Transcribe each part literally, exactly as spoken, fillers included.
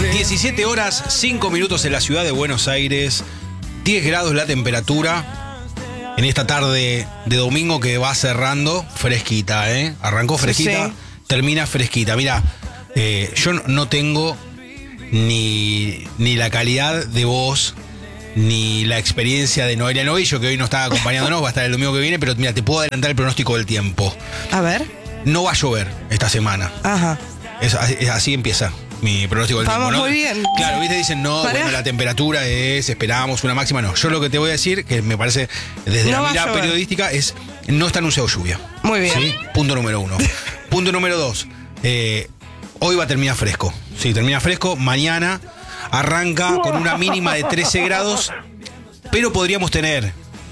diecisiete horas, cinco minutos en la ciudad de Buenos Aires, diez grados la temperatura. En esta tarde de domingo que va cerrando, fresquita, ¿eh? Arrancó fresquita, sí, sí. Termina fresquita. Mira, eh, yo no tengo ni, ni la calidad de voz, ni la experiencia de Noelia Novillo, que hoy no está acompañándonos, va a estar el domingo que viene, pero mira, te puedo adelantar el pronóstico del tiempo. A ver. No va a llover esta semana. Ajá. Es, es, así empieza mi pronóstico del Vamos tiempo, ¿no? Muy bien. Claro, viste, dicen, no, Pará. bueno, la temperatura es, esperábamos una máxima, no. Yo lo que te voy a decir, que me parece, desde no la mirada periodística, es, no está anunciado lluvia. Muy bien. ¿Sí? Punto número uno. Punto número dos, eh, hoy va a terminar fresco. Sí, termina fresco, mañana arranca con una mínima de trece grados, pero podríamos tener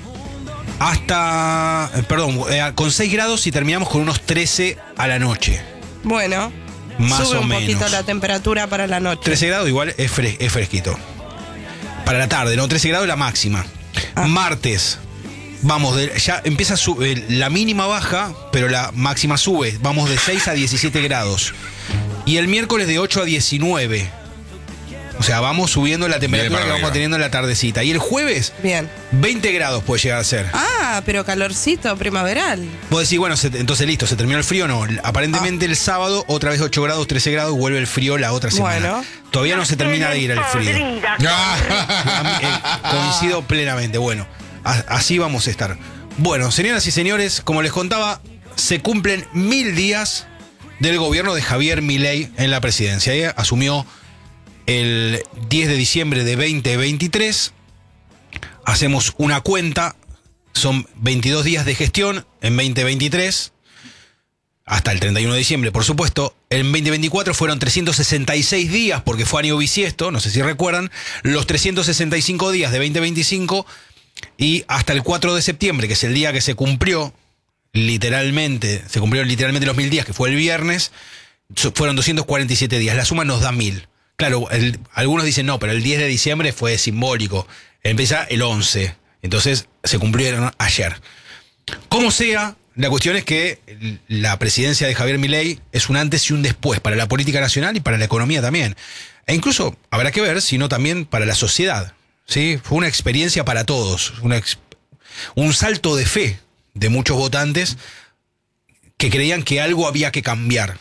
hasta, perdón, eh, con seis grados y terminamos con unos trece a la noche. Bueno, más sube o un menos. poquito la temperatura para la noche. trece grados igual es, fres es fresquito. Para la tarde, ¿no? trece grados la máxima. Ah. Martes, vamos, de, ya empieza a subir, la mínima baja, pero la máxima sube. Vamos de seis a diecisiete grados. Y el miércoles de ocho a diecinueve. O sea, vamos subiendo la temperatura que vamos teniendo en la tardecita. Y el jueves, bien, veinte grados puede llegar a ser. Ah, pero calorcito primaveral. Vos decís, bueno, se, entonces listo, ¿se terminó el frío? No, aparentemente ah. el sábado, otra vez ocho grados, trece grados, vuelve el frío la otra semana. Bueno. Todavía no se termina de ir el frío. Coincido plenamente. Bueno, a, así vamos a estar. Bueno, señoras y señores, como les contaba, se cumplen mil días del gobierno de Javier Milei en la presidencia. Ella asumió el diez de diciembre de veinte veintitrés, hacemos una cuenta, son veintidós días de gestión en veinte veintitrés, hasta el treinta y uno de diciembre, por supuesto. En veinte veinticuatro fueron trescientos sesenta y seis días, porque fue año bisiesto, no sé si recuerdan, los trescientos sesenta y cinco días de veinte veinticinco, y hasta el cuatro de septiembre, que es el día que se cumplió, literalmente, se cumplieron literalmente los mil días, que fue el viernes, fueron doscientos cuarenta y siete días, la suma nos da mil. Claro, el, algunos dicen no, pero el diez de diciembre fue simbólico. Empieza el once. Entonces se cumplieron ayer. Como sea, la cuestión es que la presidencia de Javier Milei es un antes y un después para la política nacional y para la economía también. E incluso habrá que ver, sino también para la sociedad. ¿Sí? Fue una experiencia para todos. Una ex, un salto de fe de muchos votantes que creían que algo había que cambiar.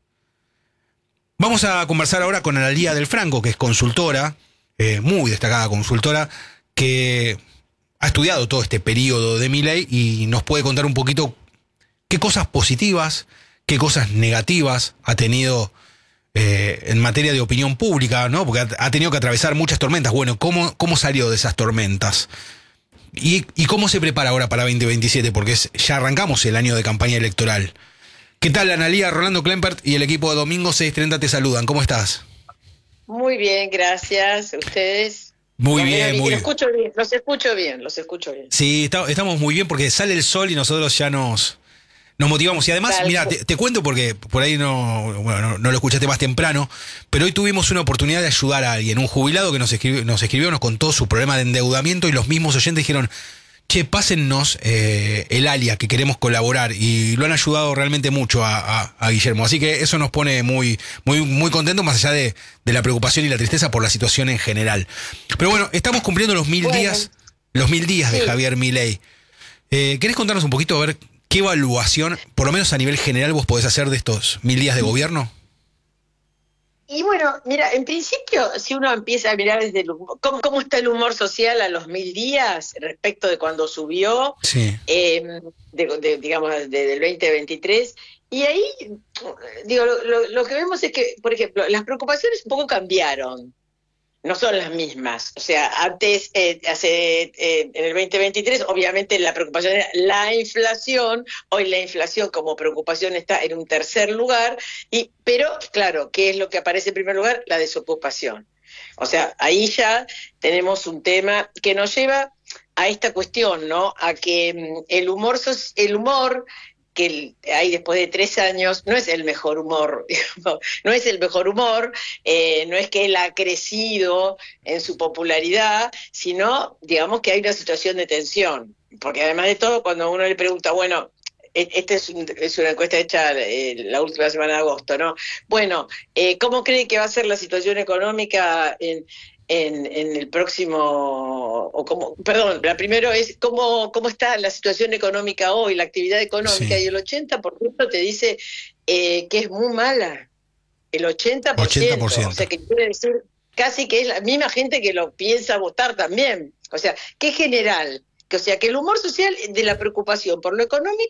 Vamos a conversar ahora con Analía Del Franco, que es consultora, eh, muy destacada consultora, que ha estudiado todo este periodo de Milei y nos puede contar un poquito qué cosas positivas, qué cosas negativas ha tenido eh, en materia de opinión pública, ¿no? Porque ha, ha tenido que atravesar muchas tormentas. Bueno, ¿cómo, cómo salió de esas tormentas? ¿Y, y cómo se prepara ahora para veinte veintisiete? Porque es, ya arrancamos el año de campaña electoral. ¿Qué tal, Analía? Rolando Klempert y el equipo de Domingo seis treinta te saludan. ¿Cómo estás? Muy bien, gracias. ¿Ustedes? Muy bien, muy bien. Los escucho bien, los escucho bien, los escucho bien. Sí, está, estamos muy bien porque sale el sol y nosotros ya nos, nos motivamos. Y además, mira, te, te cuento porque por ahí no, bueno, no, no lo escuchaste más temprano, pero hoy tuvimos una oportunidad de ayudar a alguien, un jubilado que nos escribió, nos escribió, nos contó su problema de endeudamiento y los mismos oyentes dijeron, che, pásennos eh, el alia, que queremos colaborar, y lo han ayudado realmente mucho a, a, a Guillermo, así que eso nos pone muy, muy, muy contentos, más allá de, de la preocupación y la tristeza por la situación en general. Pero bueno, estamos cumpliendo los mil bueno, días, los mil días sí. de Javier Milei. Eh, ¿Querés contarnos un poquito a ver qué evaluación, por lo menos a nivel general, vos podés hacer de estos mil días de gobierno? Y bueno, mira, en principio, si uno empieza a mirar desde el humor, ¿cómo, cómo está el humor social a los mil días respecto de cuando subió, sí. eh, de, de, digamos, desde el veinte veintitrés? Y ahí, digo, lo, lo, lo que vemos es que, por ejemplo, las preocupaciones un poco cambiaron. No son las mismas. O sea, antes, eh, hace eh, en el veinte veintitrés, obviamente la preocupación era la inflación. Hoy la inflación como preocupación está en un tercer lugar. Y, pero, claro, ¿qué es lo que aparece en primer lugar? La desocupación. O sea, ahí ya tenemos un tema que nos lleva a esta cuestión, ¿no? A que el humor, el humor que hay después de tres años, no es el mejor humor, digamos, no es el mejor humor, eh, no es que él ha crecido en su popularidad, sino, digamos, que hay una situación de tensión, porque además de todo, cuando uno le pregunta, bueno, esta es, un, es una encuesta hecha eh, la última semana de agosto, ¿no? Bueno, eh, ¿cómo cree que va a ser la situación económica en, en, en el próximo, o cómo, perdón, la primero es cómo, cómo está la situación económica hoy, la actividad económica, Sí. y el ochenta por ciento te dice eh, que es muy mala, el ochenta por ciento, ochenta por ciento. o sea que quiere decir casi que es la misma gente que lo piensa votar también, o sea, que es general, que, o sea que el humor social de la preocupación por lo económico